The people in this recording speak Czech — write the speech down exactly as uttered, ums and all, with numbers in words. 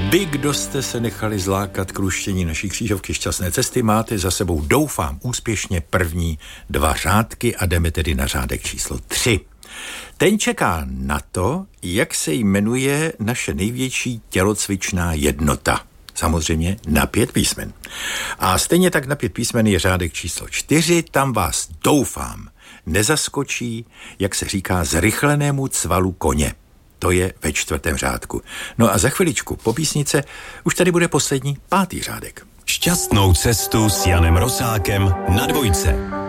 Vy, kdo jste se nechali zlákat k ruštění naší křížovky Šťastné cesty, máte za sebou, doufám, úspěšně první dva řádky a jdeme tedy na řádek číslo tři. Ten čeká na to, jak se jmenuje naše největší tělocvičná jednota. Samozřejmě na pět písmen. A stejně tak na pět písmen je řádek číslo čtyři, tam vás, doufám, nezaskočí, jak se říká, zrychlenému cvalu koně. To je ve čtvrtém řádku. No a za chviličku po písnice už tady bude poslední, pátý řádek. Šťastnou cestu s Janem Rosákem na dvojce.